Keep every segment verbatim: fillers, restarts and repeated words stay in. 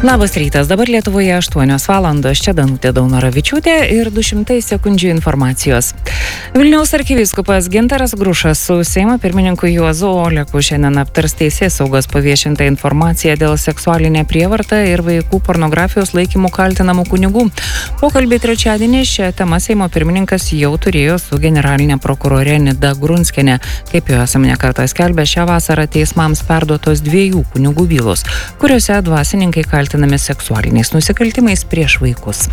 Labas rytas, dabar Lietuvoje aštuonios valandos, čia Danutė Daunoravičiūtė ir du šimtai sekundžių informacijos. Vilniaus arkivyskupas Gintaras Grušas su Seimo pirmininku Juozu Oleku šiandien aptars teisėsaugos paviešintą informaciją dėl seksualinę prievartą ir vaikų pornografijos laikymų kaltinamų kunigų. Pokalbį trečiadienį šią temą Seimo pirmininkas jau turėjo su generalinė prokurorė Nida Grunskienė. Kaip jau esame ne kartą skelbę, šią vasarą teismams perduotos dviejų kunigų bylos, kuriuose dvasininkai kaltinami seksualiniais nusikaltimais prieš vaikus.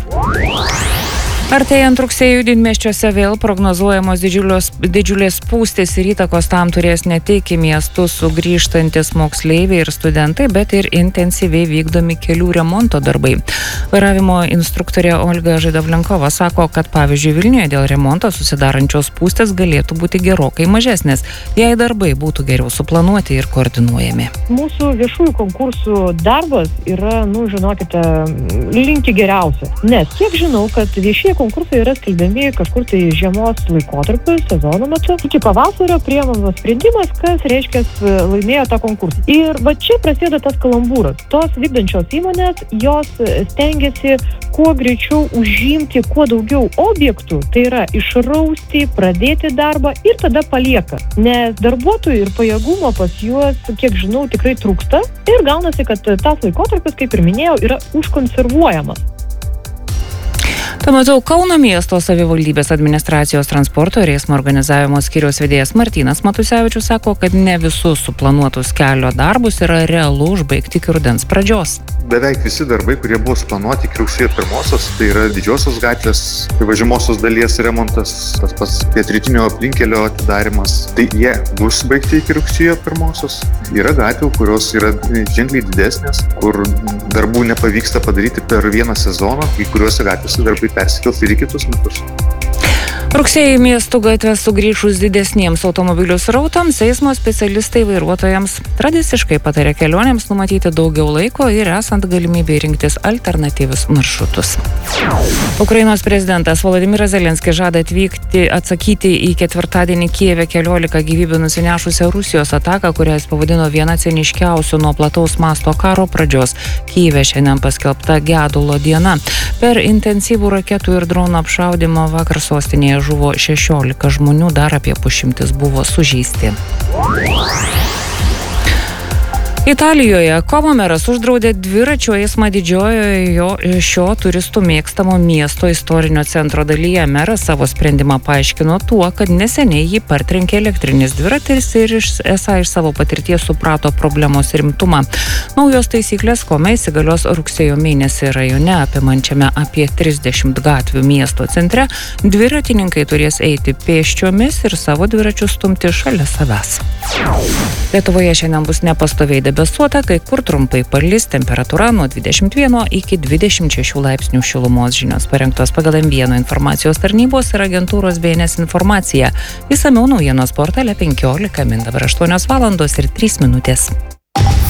Artėjant rugsėjui didmiesčiuose vėl prognozuojamos didžiulios, didžiulės spūstys ir įtakos tam turės ne tik į miestus sugrįžtantis moksleiviai ir studentai, bet ir intensyviai vykdomi kelių remonto darbai. Vairavimo instruktorė Olga Žaidavlenkova sako, kad pavyzdžiui Vilniuje dėl remonto susidarančios spūstys galėtų būti gerokai mažesnės, jei darbai būtų geriau suplanuoti ir koordinuojami. Mūsų viešųjų konkursų darbas yra, nu, žinokite, linki geriausia. Nes kiek žinau, kad viešieji konkursai yra skelbiami kažkur tai žiemos laikotarpiu, sezono metu. Iki pavasario priimamas sprendimas, kas reiškia laimėjo tą konkursą. Ir va čia prasideda tas kalambūras. Tos vykdančios įmonės, jos stengiasi kuo greičiau užimti kuo daugiau objektų, tai yra išrausti, pradėti darbą ir tada palieka. Nes darbuotojų ir pajėgumo pas juos, kiek žinau, tikrai trūksta ir gaunasi, kad tas laikotarpis, kaip ir minėjau, yra užkonservuojamas. Tuo metu Kauno miesto savivaldybės administracijos transporto ir eismo organizavimo skyriaus vedėjas Martynas Matusevičius sako, kad ne visus suplanuotus kelio darbus yra realu užbaigti iki rudens pradžios. Beveik visi darbai, kurie buvo suplanuoti iki rugsėjo pirmosios, tai yra didžiosios gatvės, važiuojamosios dalies remontas, tas pats pietrytinio aplinkelio atidarimas, tai jie bus baigti iki rugsėjo pirmosios. Yra gatvių, kurios yra ženkliai didesnės, kur darbų nepavyksta padaryti per vieną sezoną, kai kuriuose gatvėse darbai persikels ir į kitus metus. Rugsėjį miestų gatvės sugrįžus didesniems automobilių srautams, eismo specialistai vairuotojams tradiciškai patarė kelionėms numatyti daugiau laiko ir esant galimybei rinktis alternatyvius maršrutus. Ukrainos prezidentas Volodymyras Zelenskis žada atvykti atsakyti į ketvirtadienį Kijeve keliolika gyvybių nusinešusią Rusijos ataką, kurią jis pavadino viena ciniškiausių nuo plataus masto karo pradžios. Kijeve šiandien paskelbta gedulo diena. Per intensyvų raketų ir dronų apšaudymą vakar sostinėje žuvo šešiolika žmonių, dar apie pusšimtis buvo sužeisti. Italijoje Como meras uždraudė dviračių eismą didžiojoje šio turistų mėgstamo miesto istorinio centro dalyje. Meras savo sprendimą paaiškino tuo, kad neseniai jį partrenkė elektrinis dviratis ir esą iš savo patirties suprato problemos rimtumą. Naujos taisyklės Come įsigalios rugsėjo mėnesį rajone, apimančiame apie trisdešimt gatvių miesto centre. Dviratininkai turės eiti pėsčiomis ir savo dviračius stumti šalia savęs. Lietuvoje šiandien bus nepastoviai debesuota, kai kur trumpai palis, temperatūra nuo dvidešimt vieno iki dvidešimt šešių laipsnių šilumos. Žinios parengtos pagal M vieno informacijos tarnybos ir agentūros B N S informacija. Išsamiau naujienos portale penkiolika min, dabar aštuonios valandos ir trys minutės.